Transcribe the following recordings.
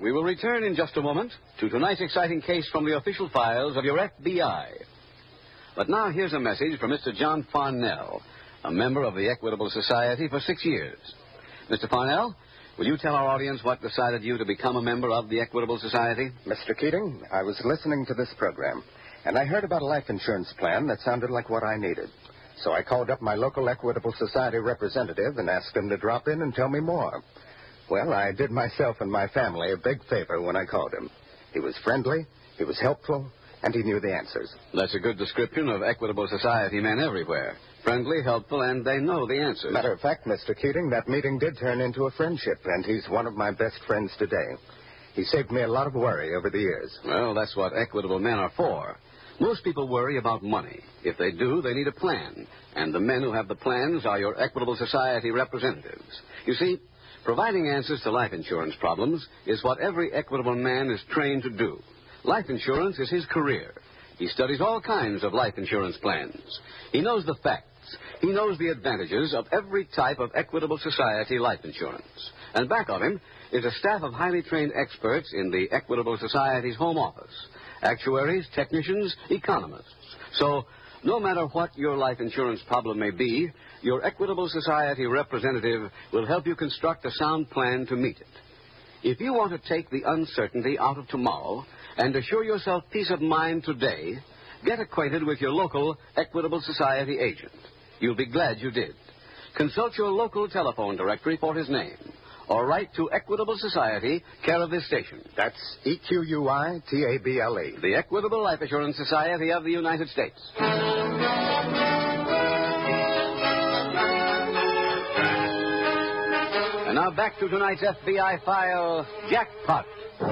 We will return in just a moment to tonight's exciting case from the official files of your FBI. But now here's a message from Mr. John Farnell, a member of the Equitable Society for 6 years. Mr. Farnell, will you tell our audience what decided you to become a member of the Equitable Society? Mr. Keating, I was listening to this program, and I heard about a life insurance plan that sounded like what I needed. So I called up my local Equitable Society representative and asked him to drop in and tell me more. Well, I did myself and my family a big favor when I called him. He was friendly, he was helpful, and he knew the answers. That's a good description of Equitable Society men everywhere. Friendly, helpful, and they know the answers. Matter of fact, Mr. Keating, that meeting did turn into a friendship, and he's one of my best friends today. He saved me a lot of worry over the years. Well, that's what equitable men are for. Most people worry about money. If they do, they need a plan. And the men who have the plans are your Equitable Society representatives. You see, providing answers to life insurance problems is what every equitable man is trained to do. Life insurance is his career. He studies all kinds of life insurance plans. He knows the facts. He knows the advantages of every type of Equitable Society life insurance. And back of him is a staff of highly trained experts in the Equitable Society's home office. Actuaries, technicians, economists. So, no matter what your life insurance problem may be, your Equitable Society representative will help you construct a sound plan to meet it. If you want to take the uncertainty out of tomorrow and assure yourself peace of mind today, get acquainted with your local Equitable Society agent. You'll be glad you did. Consult your local telephone directory for his name, or write to Equitable Society, care of this station. That's EQUITABLE. The Equitable Life Assurance Society of the United States. And now back to tonight's FBI file, Jackpot.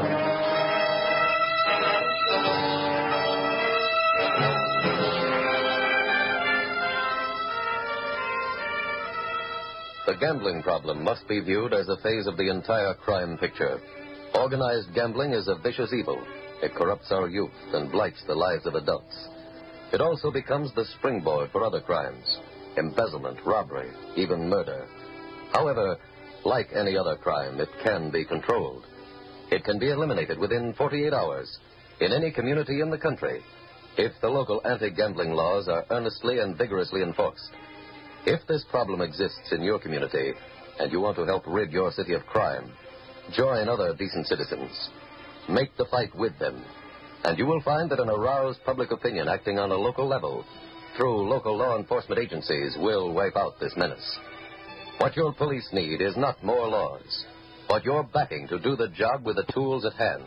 The gambling problem must be viewed as a phase of the entire crime picture. Organized gambling is a vicious evil. It corrupts our youth and blights the lives of adults. It also becomes the springboard for other crimes: embezzlement, robbery, even murder. However, like any other crime, it can be controlled. It can be eliminated within 48 hours in any community in the country if the local anti-gambling laws are earnestly and vigorously enforced. If this problem exists in your community and you want to help rid your city of crime, join other decent citizens. Make the fight with them. And you will find that an aroused public opinion acting on a local level through local law enforcement agencies will wipe out this menace. What your police need is not more laws, but your backing to do the job with the tools at hand.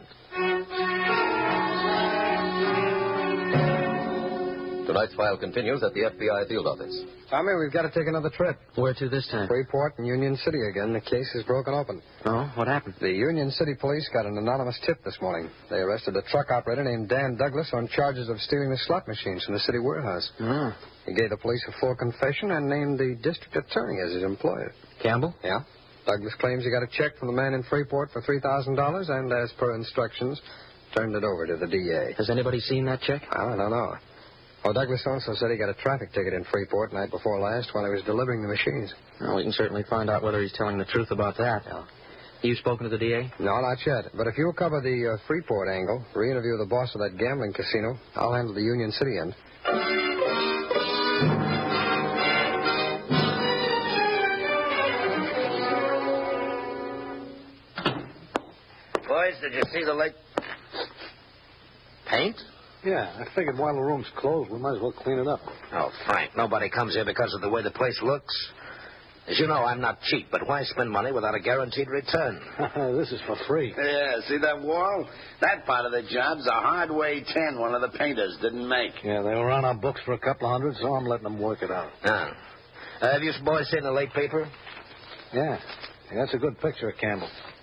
Tonight's file continues at the FBI field office. Tommy, we've got to take another trip. Where to this time? Freeport and Union City again. The case is broken open. Oh, what happened? The Union City police got an anonymous tip this morning. They arrested a truck operator named Dan Douglas on charges of stealing the slot machines from the city warehouse. Oh. He gave the police a full confession and named the district attorney as his employer. Campbell? Yeah. Douglas claims he got a check from the man in Freeport for $3,000 and, as per instructions, turned it over to the DA. Has anybody seen that check? I don't know. Oh, Douglas also said he got a traffic ticket in Freeport night before last while he was delivering the machines. Well, we can certainly find out whether he's telling the truth about that. You spoken to the DA? No, not yet. But if you'll cover the Freeport angle, re-interview the boss of that gambling casino, I'll handle the Union City end. Boys, did you see the lake? Paint? Yeah, I figured while the room's closed, we might as well clean it up. Oh, Frank, nobody comes here because of the way the place looks. As you know, I'm not cheap, but why spend money without a guaranteed return? This is for free. Yeah, see that wall? That part of the job's a Hardway 10 one of the painters didn't make. Yeah, they were on our books for a couple of hundred, so I'm letting them work it out. Have you boys seen the late paper? Yeah, that's a good picture of Campbell.